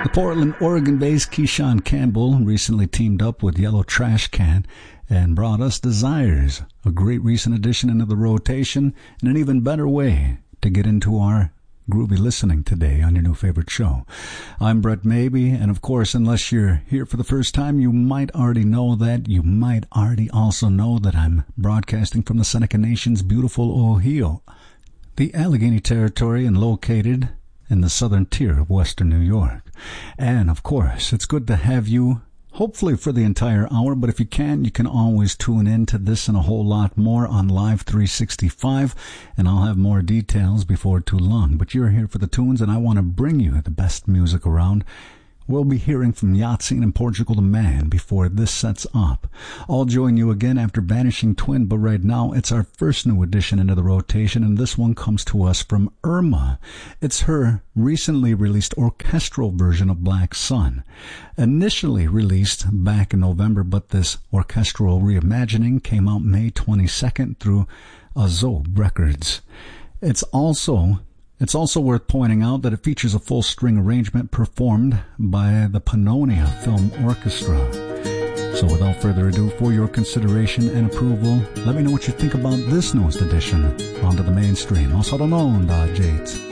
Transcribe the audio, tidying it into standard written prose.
The Portland, Oregon-based Keyshawn Campbell recently teamed up with Yellow Trash Can and brought us Desires, a great recent addition into the rotation and an even better way to get into our groovy listening today on your new favorite show. I'm Brett Maybe, and of course, unless you're here for the first time, you might already know that. You might already also know that I'm broadcasting from the Seneca Nation's beautiful Ohio, the Allegheny Territory, and located in the southern tier of western New York. And of course, it's good to have you, hopefully for the entire hour, but if you can always tune in to this and a whole lot more on Live 365, and I'll have more details before too long. But you're here for the tunes, and I want to bring you the best music around. We'll be hearing from Yatsine and Portugal the Man before this sets up. I'll join you again after Vanishing Twin, but right now it's our first new addition into the rotation, and this one comes to us from Irma. It's her recently released orchestral version of Black Sun. Initially released back in November, but this orchestral reimagining came out May 22nd through Azob Records. It's also worth pointing out that it features a full string arrangement performed by the Pannonia Film Orchestra. So without further ado, for your consideration and approval, let me know what you think about this newest addition onto the mainstream. Also known as Jades.